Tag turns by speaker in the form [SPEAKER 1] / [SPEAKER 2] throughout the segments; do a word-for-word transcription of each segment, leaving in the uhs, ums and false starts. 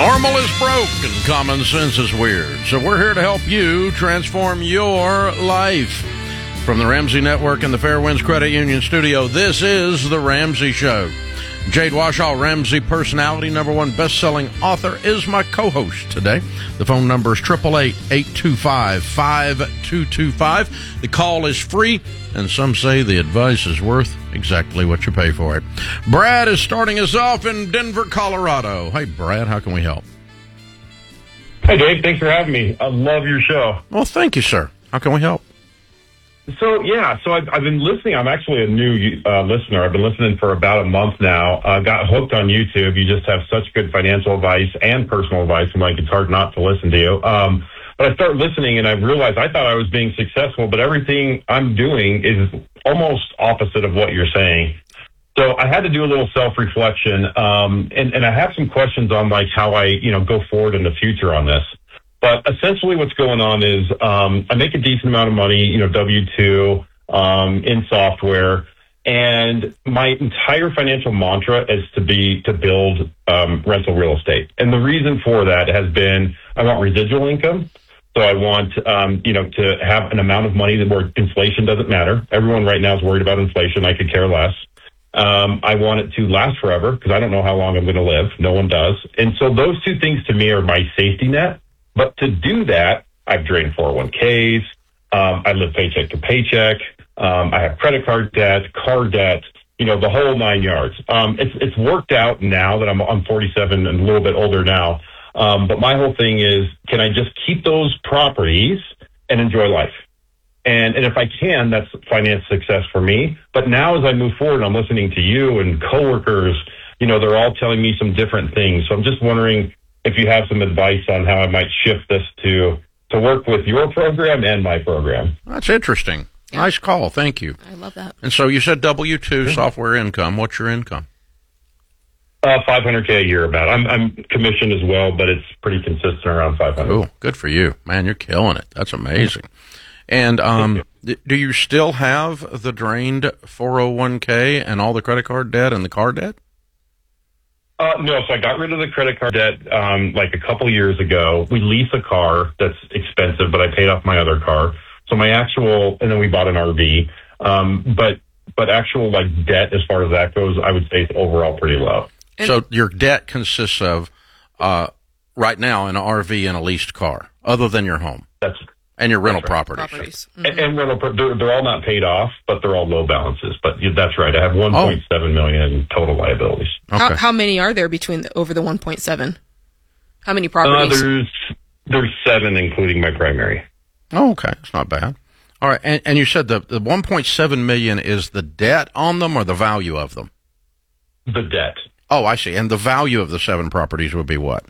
[SPEAKER 1] Normal is broke and common sense is weird. So we're here to help you transform your life. From the Ramsey Network and the Fairwinds Credit Union studio, this is The Ramsey Show. Jade Washaw, Ramsey personality, number one best-selling author, is my co-host today. The phone number is eight eight eight, eight two five, five two two five. The call is free, and some say the advice is worth exactly what you pay for it. Brad is starting us off in Denver, Colorado. Hey, Brad, how can we help?
[SPEAKER 2] Hey, Dave. Thanks for having me. I love your show.
[SPEAKER 1] Well, thank you, sir. How can we help?
[SPEAKER 2] So, yeah, so I've, I've been listening. I'm actually a new uh, listener. I've been listening for about a month now. I uh, got hooked on YouTube. You just have such good financial advice and personal advice. I'm like, it's hard not to listen to you. Um, but I started listening, and I realized I thought I was being successful, but everything I'm doing is almost opposite of what you're saying. So I had to do a little self-reflection, um, and, and I have some questions on, like, how I, you know, go forward in the future on this. But essentially what's going on is um, I make a decent amount of money, you know, W two um, in software. And my entire financial mantra is to be to build um, rental real estate. And the reason for that has been I want residual income. So I want, um, you know, to have an amount of money that where inflation doesn't matter. Everyone right now is worried about inflation. I could care less. Um, I want it to last forever because I don't know how long I'm going to live. No one does. And so those two things to me are my safety net. But to do that, I've drained four oh one k's. Um, I live paycheck to paycheck. Um, I have credit card debt, car debt, you know, the whole nine yards. Um, it's it's worked out now that I'm I'm forty-seven and a little bit older now. Um, but my whole thing is, can I just keep those properties and enjoy life? And and if I can, that's finance success for me. But now as I move forward, I'm listening to you and coworkers, you know, they're all telling me some different things. So I'm just wondering if you have some advice on how I might shift this to to work with your program and my program.
[SPEAKER 1] That's interesting. Yeah. Nice call. Thank you.
[SPEAKER 3] I love that.
[SPEAKER 1] And so you said W two yeah. software income. What's your income?
[SPEAKER 2] Uh, five hundred K a year about. I'm I'm commissioned as well, but it's pretty consistent around five hundred.
[SPEAKER 1] Cool. Good for you. Man, you're killing it. That's amazing. And um, you. do you still have the drained four oh one K and all the credit card debt and the car debt?
[SPEAKER 2] Uh, no, so I got rid of the credit card debt um, like a couple years ago. We lease a car that's expensive, but I paid off my other car. So my actual, and then we bought an R V. Um, but but actual like debt as far as that goes, I would say it's overall pretty low.
[SPEAKER 1] So your debt consists of uh, right now an R V and a leased car, other than your home.
[SPEAKER 2] That's
[SPEAKER 1] and your rental
[SPEAKER 2] That's right.
[SPEAKER 1] properties.
[SPEAKER 3] properties.
[SPEAKER 2] Mm-hmm. And, and rental, they're, they're all not paid off, but they're all low balances. But that's right. I have one point seven oh. million in total liabilities.
[SPEAKER 3] Okay. How, how many are there between the, over the one point seven? How many
[SPEAKER 2] Uh,
[SPEAKER 3] properties?
[SPEAKER 2] there's there's seven, including my primary.
[SPEAKER 1] Oh, okay. It's not bad. All right. And, and you said the, the one point seven million is the debt on them or the value of them?
[SPEAKER 2] The debt.
[SPEAKER 1] Oh, I see. And the value of the seven properties would be what?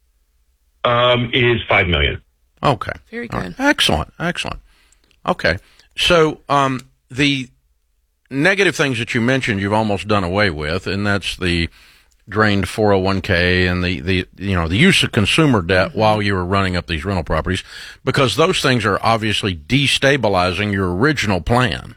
[SPEAKER 2] Um, is five million.
[SPEAKER 1] Okay.
[SPEAKER 3] Very good.
[SPEAKER 1] Right. Excellent. Excellent. Okay. So um, the negative things that you mentioned, you've almost done away with, and that's the drained four oh one K and the, the you know the use of consumer debt mm-hmm. while you were running up these rental properties, because those things are obviously destabilizing your original plan.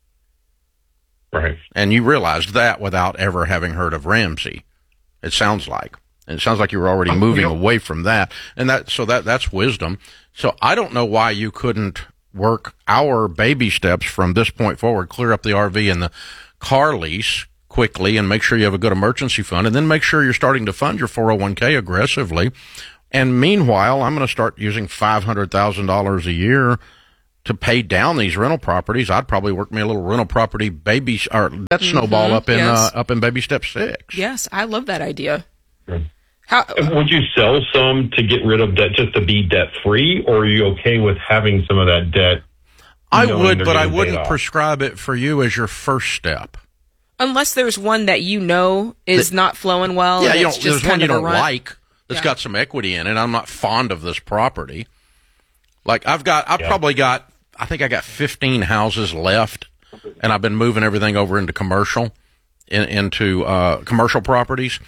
[SPEAKER 2] Right.
[SPEAKER 1] And you realized that without ever having heard of Ramsey, it sounds like. And it sounds like you were already moving away from that. And that, so that, that's wisdom. So I don't know why you couldn't work our baby steps from this point forward, clear up the R V and the car lease quickly and make sure you have a good emergency fund, and then make sure you're starting to fund your four oh one K aggressively. And meanwhile, I'm going to start using five hundred thousand dollars a year to pay down these rental properties. I'd probably work me a little rental property baby, or that mm-hmm. snowball up in,
[SPEAKER 3] yes.
[SPEAKER 1] uh, up in baby step six.
[SPEAKER 3] Yes. I love that idea.
[SPEAKER 2] Right.
[SPEAKER 3] How,
[SPEAKER 2] would you sell some to get rid of debt, just to be debt free, or are you okay with having some of that debt?
[SPEAKER 1] I would, but I wouldn't prescribe it for you as your first step.
[SPEAKER 3] Unless there's one that you know is the, not flowing well.
[SPEAKER 1] Yeah,
[SPEAKER 3] and
[SPEAKER 1] you
[SPEAKER 3] it's
[SPEAKER 1] don't,
[SPEAKER 3] just
[SPEAKER 1] there's one you don't
[SPEAKER 3] run.
[SPEAKER 1] like that's yeah. got some equity in it. I'm not fond of this property. Like I've got, I've yeah. probably got, I think I got fifteen houses left, and I've been moving everything over into commercial, in, into uh, commercial properties.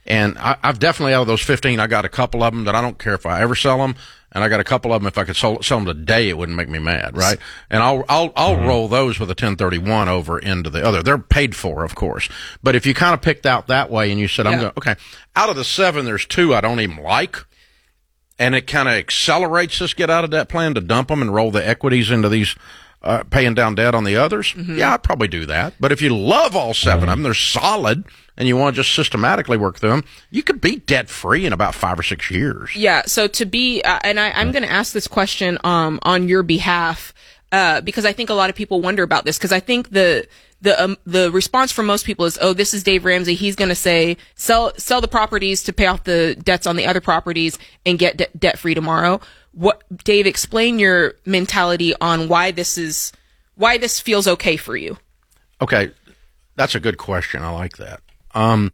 [SPEAKER 1] And I, I've definitely, out of those fifteen, I got a couple of them that I don't care if I ever sell them. And I got a couple of them, if I could sell, sell them today, it wouldn't make me mad, right? And I'll, I'll, I'll mm-hmm. roll those with a ten thirty-one over into the other. They're paid for, of course. But if you kind of picked out that way and you said, I'm yeah. going, okay, out of the seven, there's two I don't even like. And it kind of accelerates this get out of debt plan to dump them and roll the equities into these, uh, paying down debt on the others. Mm-hmm. Yeah, I'd probably do that. But if you love all seven mm-hmm. of them, they're solid, and you want to just systematically work through them, you could be debt-free in about five or six years. Yeah,
[SPEAKER 3] so to be, uh, and I, I'm going to ask this question um, on your behalf, uh, because I think a lot of people wonder about this, because I think the the um, the response from most people is, oh, this is Dave Ramsey. He's going to say, sell sell the properties to pay off the debts on the other properties and get de- debt-free tomorrow. What, Dave, explain your mentality on why this is, why this feels okay for you.
[SPEAKER 1] Okay, that's a good question. I like that. Um,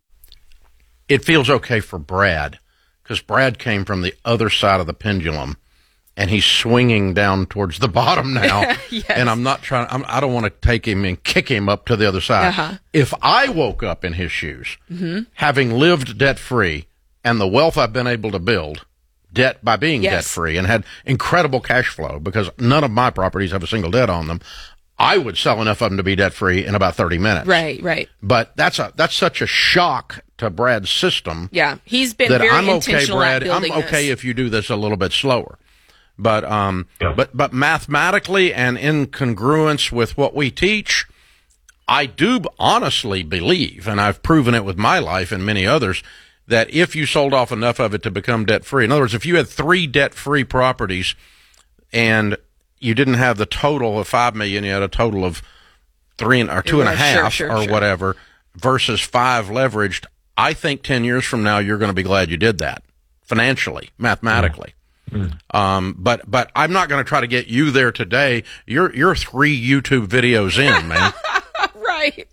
[SPEAKER 1] it feels okay for Brad, because Brad came from the other side of the pendulum, and he's swinging down towards the bottom now. Yes. And I'm not trying, I'm, I don't want to take him and kick him up to the other side. Uh-huh. If I woke up in his shoes, mm-hmm. having lived debt-free and the wealth I've been able to build debt by being yes. debt-free and had incredible cash flow, because none of my properties have a single debt on them, I would sell enough of them to be debt-free in about thirty minutes.
[SPEAKER 3] Right, right.
[SPEAKER 1] But that's a that's such a shock to Brad's system.
[SPEAKER 3] Yeah, he's been
[SPEAKER 1] that
[SPEAKER 3] very
[SPEAKER 1] I'm
[SPEAKER 3] intentional
[SPEAKER 1] okay, Brad.
[SPEAKER 3] at building
[SPEAKER 1] I'm okay
[SPEAKER 3] this.
[SPEAKER 1] if you do this a little bit slower. But um, yeah. but but mathematically and in congruence with what we teach, I do honestly believe, and I've proven it with my life and many others, that if you sold off enough of it to become debt-free, in other words, if you had three debt-free properties and you didn't have the total of five million, you had a total of three and, or two and a half
[SPEAKER 3] sure, sure,
[SPEAKER 1] or
[SPEAKER 3] sure.
[SPEAKER 1] whatever versus five leveraged. I think ten years from now, you're going to be glad you did that financially, mathematically. Mm-hmm. Um, but, but I'm not going to try to get you there today. You're, you're three YouTube videos in, man.
[SPEAKER 3] Right.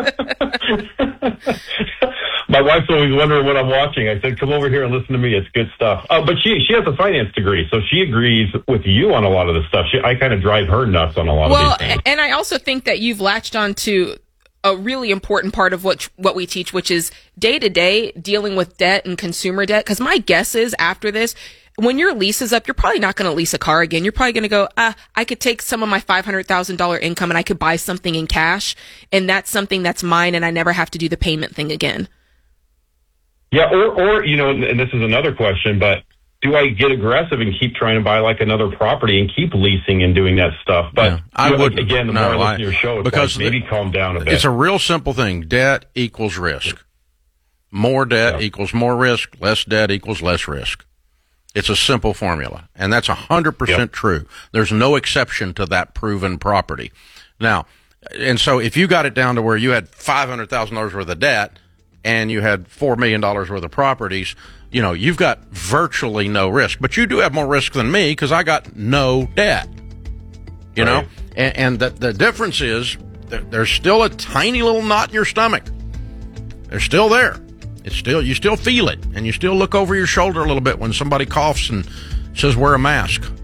[SPEAKER 2] My wife's always wondering what I'm watching. I said, come over here and listen to me. It's good stuff. Uh, but she she has a finance degree, so she agrees with you on a lot of the stuff. She, I kind of drive her nuts on a lot
[SPEAKER 3] well,
[SPEAKER 2] of these things.
[SPEAKER 3] And I also think that you've latched on to a really important part of what what we teach, which is day-to-day dealing with debt and consumer debt. Because my guess is after this, when your lease is up, you're probably not going to lease a car again. You're probably going to go, ah, I could take some of my five hundred thousand dollars income and I could buy something in cash. And that's something that's mine, and I never have to do the payment thing again.
[SPEAKER 2] Yeah, or, or, you know, and this is another question, but do I get aggressive and keep trying to buy like another property and keep leasing and doing that stuff? But
[SPEAKER 1] yeah, I would
[SPEAKER 2] again, the
[SPEAKER 1] no,
[SPEAKER 2] more I listen
[SPEAKER 1] I,
[SPEAKER 2] to your show, it's
[SPEAKER 1] because
[SPEAKER 2] like maybe
[SPEAKER 1] the,
[SPEAKER 2] calm down a bit.
[SPEAKER 1] It's a real simple thing. Debt equals risk. More debt yeah. equals more risk. Less debt equals less risk. It's a simple formula, and that's one hundred percent yep. true. There's no exception to that proven property. Now, and so if you got it down to where you had five hundred thousand dollars worth of debt and you had four million dollars worth of properties, you know, you've got virtually no risk. But you do have more risk than me because I got no debt, you right. know? And, and the, the difference is there, there's still a tiny little knot in your stomach. They're still there. It's still, you still feel it, and you still look over your shoulder a little bit when somebody coughs and says, wear a mask.